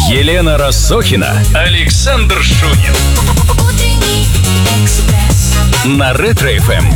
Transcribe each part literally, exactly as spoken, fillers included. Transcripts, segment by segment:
Елена Рассохина, Александр Шунин. На Ретро-эф эм.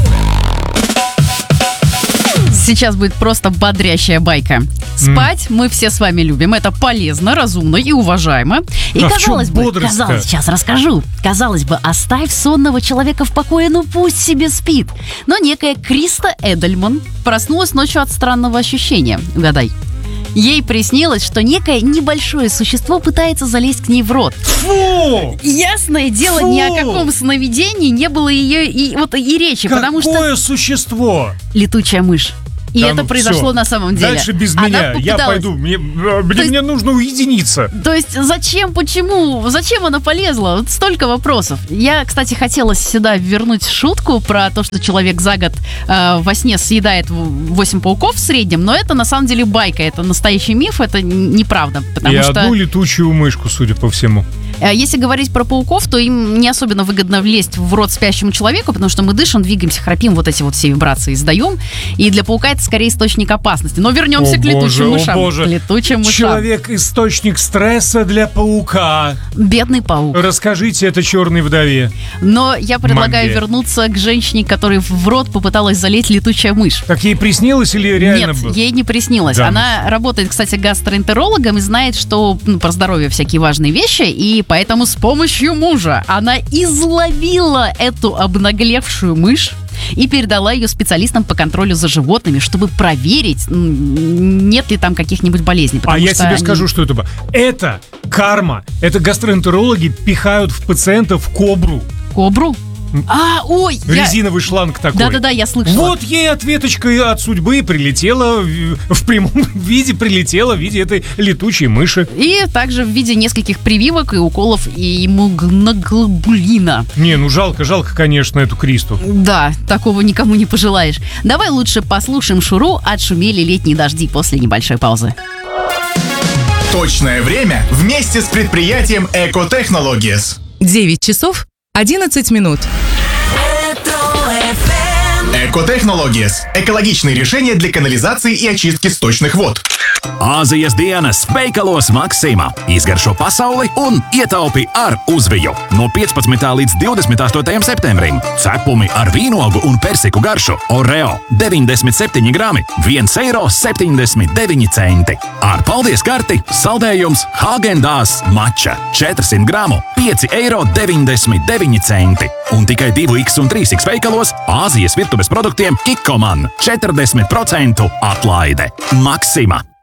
Сейчас будет просто бодрящая байка. Спать mm. мы все с вами любим. Это полезно, разумно и уважаемо. И а казалось бы, бодрость-то? казалось, сейчас расскажу. Казалось бы, оставь сонного человека в покое, ну пусть себе спит. Но некая Криста Эдельман проснулась ночью от странного ощущения. Угадай. Ей приснилось, что некое небольшое существо пытается залезть к ней в рот. Фу! Ясное дело, Фу! ни о каком сновидении не было ее и, вот, и речи. Какое потому что существо? Летучая мышь. И Да, это ну, произошло всё. на самом деле. Дальше без Она меня. Я попыталась. пойду. Мне, мне, есть- мне нужно уединиться. То есть зачем, почему, зачем она полезла? Вот столько вопросов. Я, кстати, хотела сюда вернуть шутку про то, что человек за год э, во сне съедает восемь пауков в среднем, но это на самом деле байка, это настоящий миф, это н- неправда. Потому И что одну летучую мышку, судя по всему. э, если говорить про пауков, то им не особенно выгодно влезть в рот спящему человеку, потому что мы дышим, двигаемся, храпим, вот эти вот все вибрации издаем. И для паука это скорее источник опасности. Но вернемся О, к летучим боже, о, мышам. боже. К летучим мышам. Человек — источник стресса для паука. Бедный паук. Расскажите это черной вдове. Но я предлагаю Манге. вернуться к женщине, которой в рот попыталась залезть летучая мышь. Так ей приснилось или реально Нет, было? ей не приснилось. Да, Она работает, кстати, гастроэнтерологом и знает, что ну, про здоровье всякие важные вещи, и поэтому с помощью мужа она изловила эту обнаглевшую мышь и передала ее специалистам по контролю за животными, чтобы проверить, м, нет ли там каких-нибудь болезней. А потому я что тебе они- скажу, что это. Это карма. Это гастроэнтерологи пихают в пациентов кобру. Кобру? А, ой! я- Резиновый шланг такой. Да-да-да, я слышала. Вот ей ответочка от судьбы прилетела, в в прямом виде прилетела в виде этой летучей мыши. И также в виде нескольких прививок и уколов иммуноглобулина. Не, ну жалко, жалко, конечно, эту Кристу. Да, такого никому не пожелаешь. Давай лучше послушаем Шуру «Отшумели летние дожди» после небольшой паузы. Точное время вместе с предприятием Экотехнологиес. девять часов одиннадцать минут. Экотехнологиес – экологичные решения для канализации и очистки сточных вод. Āzijas dienas veikalos Maksima. Izgaršo pasauli un ietaupi ar uzviju. No piecpadsmitā līdz divdesmit astotajam septembrim. Cepumi ar vīnogu un persiku garšu. Oreo deviņdesmit septiņi grami, viens eiro septiņdesmit deviņi centi. Ar paldies karti saldējums Häagen-Dazs mača četrsimt gramu, pieci eiro deviņdesmit deviņi centi. Un tikai divi iks un trīs iks veikalos Āzijas virtuves produktiem Kikkoman četrdesmit procentu atlaide. Maksima.